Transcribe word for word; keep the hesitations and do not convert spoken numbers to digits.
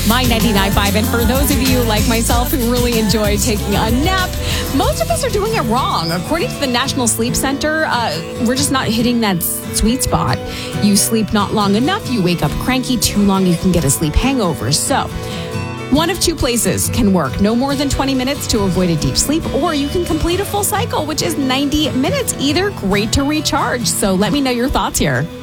My ninety-nine point five. And for those of you like myself who really enjoy taking a nap, most of us are doing it wrong. According to the National Sleep Center, uh, we're just not hitting that sweet spot. You sleep not long enough, you wake up cranky. Too long, you can get a sleep hangover. So, one of two places can work. No more than twenty minutes to avoid a deep sleep, or you can complete a full cycle, which is ninety minutes. Either great to recharge. So let me know your thoughts here.